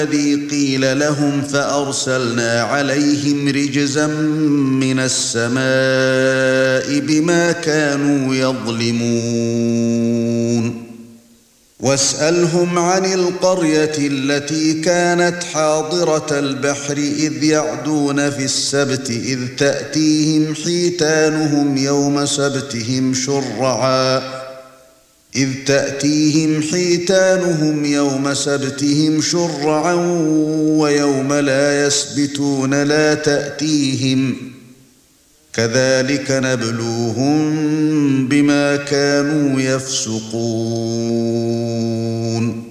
الذي قيل لهم فأرسلنا عليهم رجزا من السماء بما كانوا يظلمون واسألهم عن القرية التي كانت حاضرة البحر إذ يعدون في السبت إذ تأتيهم حيتانهم يوم سبتهم شرعا ويوم لا يسبتون لا تأتيهم كذلك نبلوهم بما كانوا يفسقون